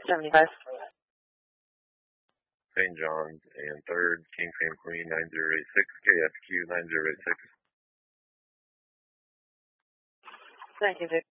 75. St. John's and 3rd, King Fame Queen 9086, KFQ 9086. Thank you, Vic.